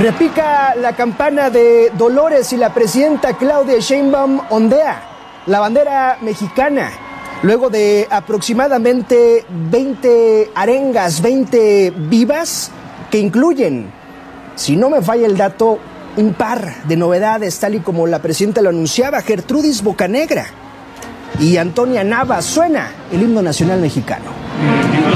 Repica la campana de Dolores y la presidenta Claudia Sheinbaum ondea la bandera mexicana. Luego de aproximadamente 20 arengas, 20 vivas que incluyen, si no me falla el dato, un par de novedades, tal y como la presidenta lo anunciaba. Gertrudis Bocanegra y Antonia Nava. Suena el himno nacional mexicano.